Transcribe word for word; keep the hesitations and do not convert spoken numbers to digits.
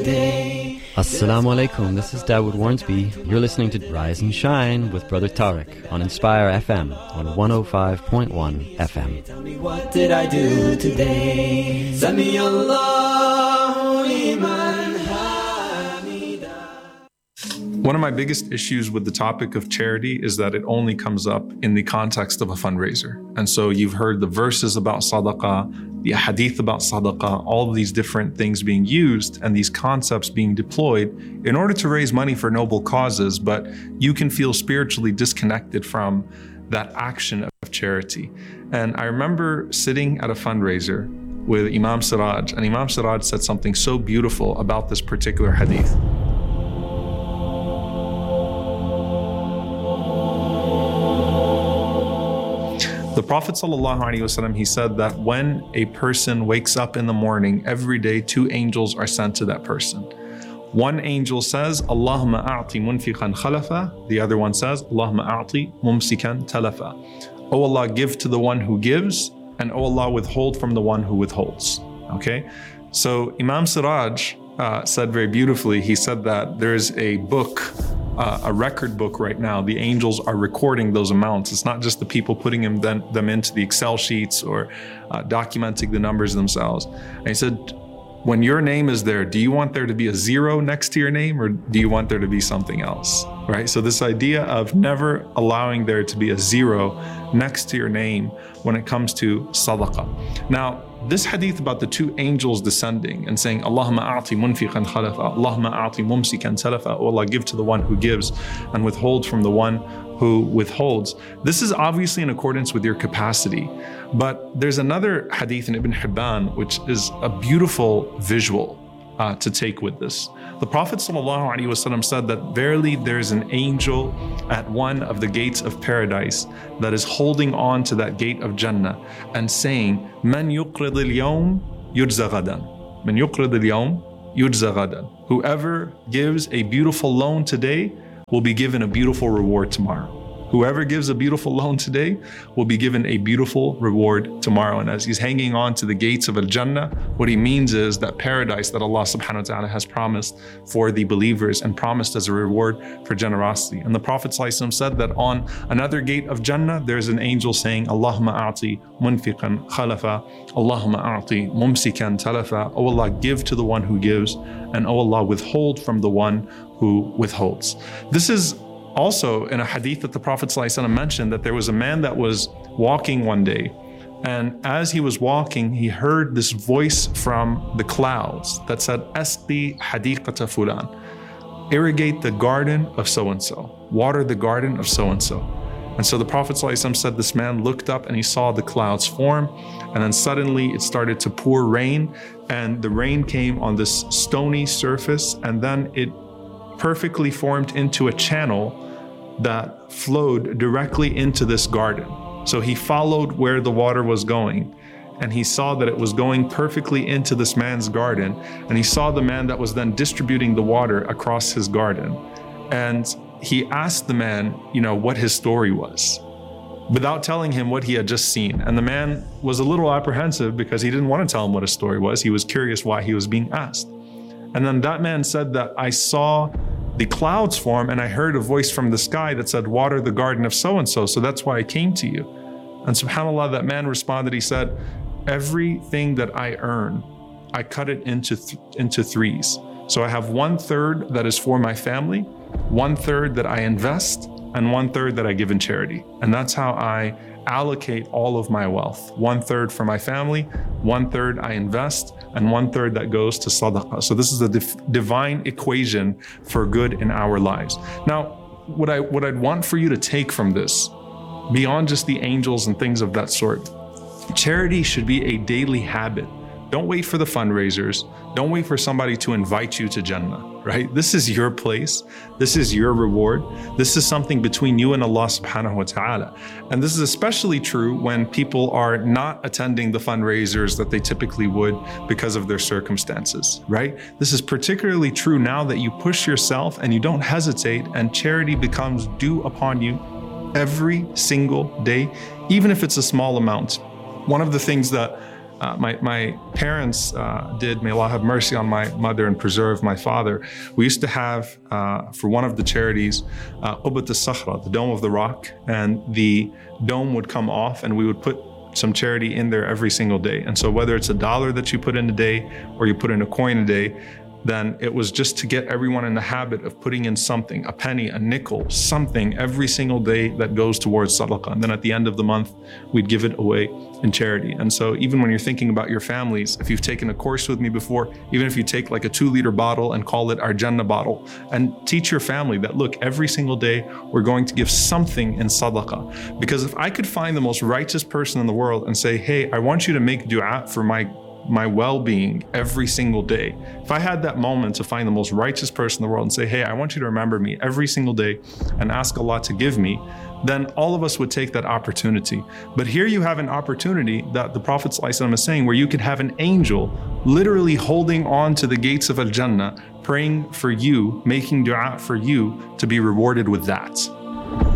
Assalamu alaikum, this is Dawood Warnsby. You're listening to Rise and Shine with Brother Tariq on Inspire F M on one oh five point one F M. Tell me, what did I do today? Sami Allahu liman hamida. One of my biggest issues with the topic of charity is that it only comes up in the context of a fundraiser. And so you've heard the verses about sadaqah, the hadith about sadaqah, all of these different things being used and these concepts being deployed in order to raise money for noble causes, but you can feel spiritually disconnected from that action of charity. And I remember sitting at a fundraiser with Imam Siraj, and Imam Siraj said something so beautiful about this particular hadith. The Prophet ﷺ, he said that when a person wakes up in the morning, every day two angels are sent to that person. One angel says, Allahumma a'ti munfiqan khalafa. The other one says, Allahumma a'ti mumsikan talafa. O Allah, give to the one who gives, and O Allah, withhold from the one who withholds. Okay? So Imam Siraj uh, said very beautifully, he said that there's a book, Uh, a record book right now. The angels are recording those amounts. It's not just the people putting them, them, them into the Excel sheets or uh, documenting the numbers themselves. And he said, when your name is there, do you want there to be a zero next to your name, or do you want there to be something else? Right? So this idea of never allowing there to be a zero next to your name when it comes to sadaqah. Now, this hadith about the two angels descending and saying, Allahumma a'ti munfiqan khalafa, Allahumma a'ti mumsikan talafa, O Allah, give to the one who gives and withhold from the one who withholds. This is obviously in accordance with your capacity. But there's another hadith in Ibn Hibban, which is a beautiful visual uh, to take with this. The Prophet ﷺ said that verily there's an angel at one of the gates of paradise that is holding on to that gate of Jannah and saying, Man yuqrid al-yawm yujza ghadan. Man yuqrid al-yawm yujza ghadan. Whoever gives a beautiful loan today will be given a beautiful reward tomorrow. Whoever gives a beautiful loan today will be given a beautiful reward tomorrow. And as he's hanging on to the gates of Al-Jannah, what he means is that paradise that Allah subhanahu wa ta'ala has promised for the believers and promised as a reward for generosity. And the Prophet ﷺ said that on another gate of Jannah, there's an angel saying, Allahumma a'ti munfiqan khalafa, Allahumma a'ti mumsikan talafa. O Allah, give to the one who gives, and O Allah, withhold from the one who withholds. This is also in a hadith that the Prophet ﷺ mentioned, that there was a man that was walking one day, and as he was walking, he heard this voice from the clouds that said, Asqi hadiqata fulan, irrigate the garden of so-and-so, water the garden of so-and-so. And so the Prophet ﷺ said this man looked up and he saw the clouds form, and then suddenly it started to pour rain, and the rain came on this stony surface, and then it perfectly formed into a channel that flowed directly into this garden. So he followed where the water was going, and he saw that it was going perfectly into this man's garden, and he saw the man that was then distributing the water across his garden. And he asked the man, you know, what his story was, without telling him what he had just seen. And the man was a little apprehensive because he didn't want to tell him what his story was. He was curious why he was being asked. And then that man said that I saw the clouds form and I heard a voice from the sky that said, water the garden of so-and-so. So that's why I came to you. And subhanAllah, that man responded, he said, everything that I earn, I cut it into, th- into threes. So I have one third that is for my family, one third that I invest, and one third that I give in charity. And that's how I allocate all of my wealth. One third for my family, one third I invest, and one third that goes to sadaqah. So this is the dif- divine equation for good in our lives. Now, what I what I'd want for you to take from this, beyond just the angels and things of that sort, charity should be a daily habit. Don't wait for the fundraisers. Don't wait for somebody to invite you to Jannah, right? This is your place. This is your reward. This is something between you and Allah subhanahu wa ta'ala. And this is especially true when people are not attending the fundraisers that they typically would because of their circumstances, right? This is particularly true now that you push yourself and you don't hesitate, and charity becomes due upon you every single day, even if it's a small amount. One of the things that uh, my, my parents uh, did, may Allah have mercy on my mother and preserve my father. We used to have, uh, for one of the charities, uh, Qubat al-Sakhra, the Dome of the Rock, and the dome would come off and we would put some charity in there every single day. And so whether it's a dollar that you put in a day or you put in a coin a day, then it was just to get everyone in the habit of putting in something, a penny, a nickel, something every single day that goes towards sadaqah. And then at the end of the month, we'd give it away in charity. And so even when you're thinking about your families, if you've taken a course with me before, even if you take like a two liter bottle and call it our Jannah bottle, and teach your family that, look, every single day, we're going to give something in sadaqah. Because if I could find the most righteous person in the world and say, hey, I want you to make dua for my my well-being every single day. If I had that moment to find the most righteous person in the world and say, hey, I want you to remember me every single day and ask Allah to give me, then all of us would take that opportunity. But here you have an opportunity that the Prophet ﷺ is saying, where you could have an angel literally holding on to the gates of Al-Jannah, praying for you, making dua for you to be rewarded with that.